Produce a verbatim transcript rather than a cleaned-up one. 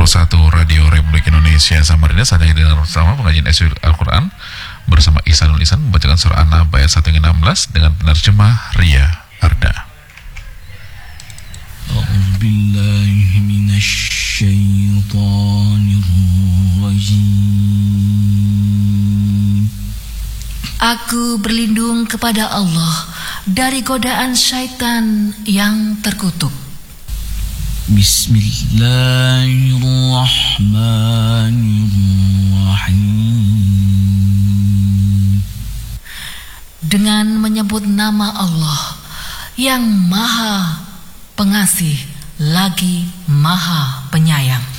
puluh satu Radio Republik Indonesia Samarinda. Saat ini dengan bersama pengajian S W Al-Quran bersama Ihsanul Ihsan membacakan surah An-Naba ayat satu hingga enam belas dengan penerjemah Ria Arda. A'udzu billahi minasy syaithanir rajim. Aku berlindung kepada Allah dari godaan syaitan yang terkutuk. Bismillahirrahmanirrahim. Dengan menyebut nama Allah yang Maha Pengasih lagi Maha Penyayang.